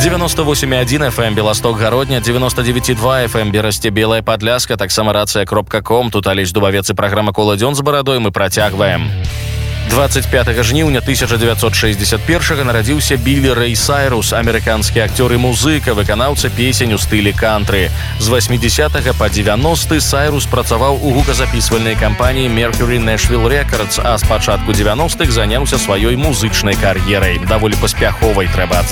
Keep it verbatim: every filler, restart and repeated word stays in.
девяносто восемь і адзін эф эм Беласток Гародня, девяносто девять і два эф эм Берасце Белая Падляска, таксама рацыя кропка ком. Тут Алесь Дубавец і праграма «Коладзён з барадой» мы працягваем. двадцать пятага жніўня тысяча дзевяцьсот шэсцьдзесят першага нарадзіўся Білі Рэй Сайрус, амерыканскі акцёр і музыка, выканаўца песень у стылі кантры. З васьмідзесятага па дзевяносты Сайрус працаваў у гуказапісвальнай кампаніі Mercury Nashville Records, а з пачатку дзевяностых заняўся сваёй музычнай кар'ерай. Даволі паспяховай, трэба адзначыць.